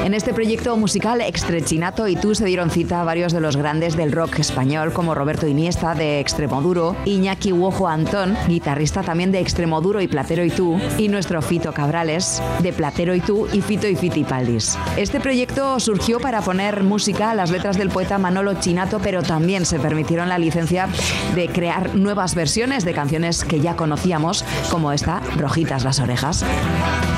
En este proyecto musical, Extrechinato y Tú se dieron cita a varios de los grandes del rock español, como Roberto Iniesta de Extremoduro, Iñaki Wojo Antón, guitarrista también de Extremoduro y Platero y Tú, y nuestro Fito Cabrales de Platero y Tú y Fito y Fitipaldis. Este proyecto surgió para poner música a las letras del poeta Manolo Chinato, pero también se permitieron la licencia de crear nuevas versiones de canciones que ya conocíamos, como esta, Rojitas las orejas.